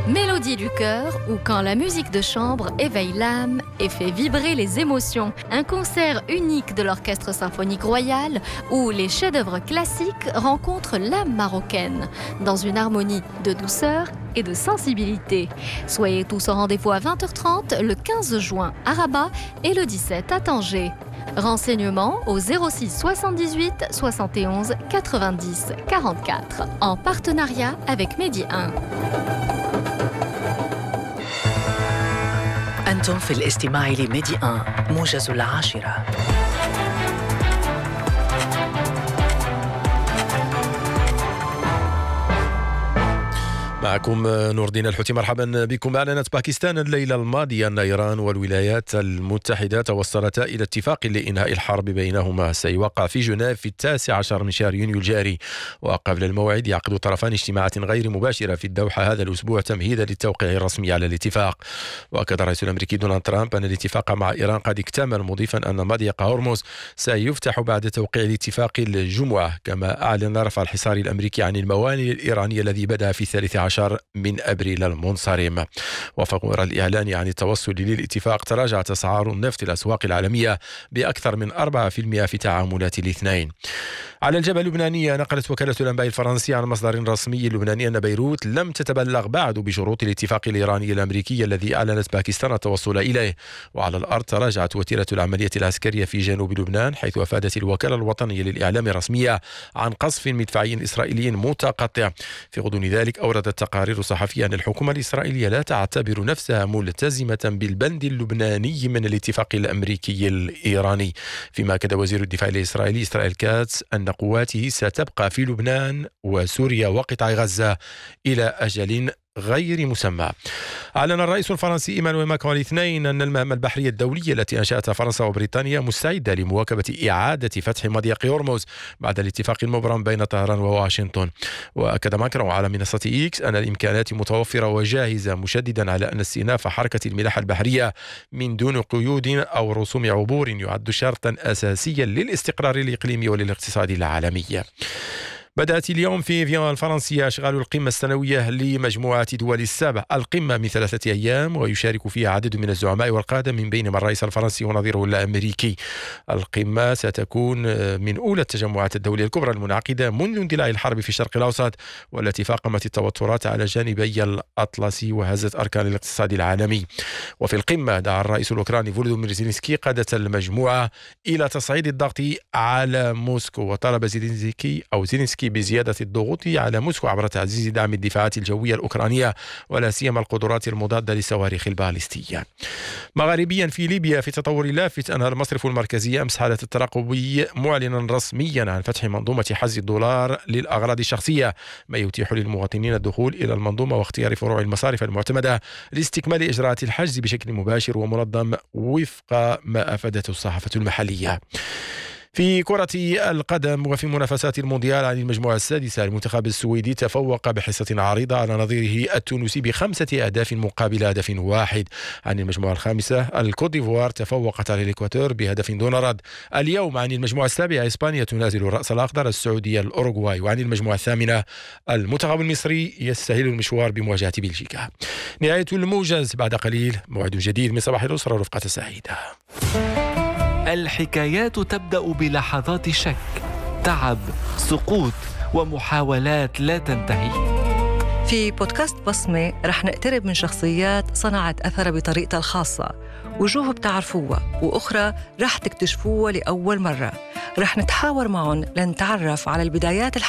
Mélodie du cœur ou quand la musique de chambre éveille l'âme et fait vibrer les émotions. Un concert unique de l'Orchestre Symphonique Royal où les chefs-d'œuvre classiques rencontrent l'âme marocaine dans une harmonie de douceur et de sensibilité. Soyez tous au rendez-vous à 20h30 le 15 juin à Rabat et le 17 à Tanger. Renseignements au 06 78 71 90 44 en partenariat avec Medi 1. أنتم في الاستماع لميدي 1 موجز 10. معكم نور الدين الحوتي. مرحبا بكم. أعلنت باكستان الليلة الماضية أن إيران والولايات المتحدة توصلتا إلى اتفاق لإنهاء الحرب بينهما سيوقع في جنيف في 19 من شهر يونيو الجاري. وقبل الموعد يعقد الطرفان اجتماعات غير مباشرة في الدوحة هذا الأسبوع تمهيدا للتوقيع الرسمي على الاتفاق. وأكد الرئيس الأمريكي دونالد ترامب أن الاتفاق مع إيران قد اكتمل، مضيفا أن مضيق هرمز سيفتح بعد توقيع الاتفاق الجمعة. كما أعلن رفع الحصار الأمريكي عن الموانئ الإيرانية الذي بدأ في 13 من أبريل المنصرم. وفور الإعلان عن التوصل للاتفاق تراجعت أسعار النفط الأسواق العالمية بأكثر من 4% في تعاملات الاثنين. على الجبهة اللبنانية نقلت وكالة الأنباء الفرنسية عن مصدر رسمي لبناني أن بيروت لم تتبلغ بعد بشروط الاتفاق الإيراني الأمريكي الذي أعلنت باكستان التوصل إليه. وعلى الأرض تراجعت وتيرة العملية العسكرية في جنوب لبنان، حيث أفادت الوكالة الوطنية للإعلام الرسمية عن قصف مدفعي إسرائيلي متقطع. في غضون ذلك أوردت تقارير صحفية أن الحكومة الإسرائيلية لا تعتبر نفسها ملتزمة بالبند اللبناني من الاتفاق الأمريكي الإيراني. فيما أكد وزير الدفاع الإسرائيلي إسرائيل كاتس أن قواته ستبقى في لبنان وسوريا وقطاع غزة إلى أجل غير مسمى. أعلن الرئيس الفرنسي إيمانويل ماكرون الاثنين أن المهمة البحرية الدولية التي أنشأتها فرنسا وبريطانيا مستعدة لمواكبة إعادة فتح مضيق هرمز بعد الاتفاق المبرم بين طهران وواشنطن. وأكد ماكرون على منصة إكس أن الإمكانات متوفرة وجاهزة، مشددا على أن استئناف حركة الملاحة البحرية من دون قيود أو رسوم عبور يعد شرطا أساسيا للاستقرار الإقليمي وللاقتصاد العالمي. بدأت اليوم في فيينا الفرنسية أشغال القمة السنوية لمجموعة دول السبع. القمة من 3 أيام ويشارك فيها عدد من الزعماء والقادة من بينهم الرئيس الفرنسي ونظيره الأمريكي. القمة ستكون من أولى التجمعات الدولية الكبرى المنعقدة منذ اندلاع الحرب في الشرق الأوسط، والتي فاقمت التوترات على جانبي الأطلسي وهزت أركان الاقتصاد العالمي. وفي القمة دعا الرئيس الأوكراني فولودومير زيلينسكي قادة المجموعة إلى تصعيد الضغط على موسكو، وطلب زيلينسكي بزيادة الضغوط على موسكو عبر تعزيز دعم الدفاعات الجوية الأوكرانية ولا سيما القدرات المضادة للصواريخ البالستية. مغاربيا في ليبيا في تطور لافت، أنهى المصرف المركزي أمس حالة الترقب معلنا رسميا عن فتح منظومة حجز الدولار للأغراض الشخصية، ما يتيح للمواطنين الدخول إلى المنظومة واختيار فروع المصارف المعتمدة لاستكمال إجراءات الحجز بشكل مباشر ومنظم وفق ما أفادته الصحافة المحلية. في كرة القدم وفي منافسات المونديال عن المجموعة السادسة، المنتخب السويدي تفوق بحصة عريضة على نظيره التونسي ب5 أهداف مقابل هدف واحد. عن المجموعة الخامسة الكوت ديفوار تفوقت على الإكواتور بهدف دون رد. اليوم عن المجموعة السابعة إسبانيا تنازل الرأس الأخضر السعودية الأوروغواي. وعن المجموعة الثامنة المنتخب المصري يستهل المشوار بمواجهة بلجيكا. نهاية الموجز، بعد قليل موعد جديد من صباح الأسرة ورفقة سعيدة. الحكايات تبدأ بلحظات شك، تعب، سقوط ومحاولات لا تنتهي. في بودكاست بصمة رح نقترب من شخصيات صنعت أثر بطريقتها الخاصة، وجوه بتعرفوها وأخرى رح تكتشفوها لأول مرة. رح نتحاور معهم لنتعرف على البدايات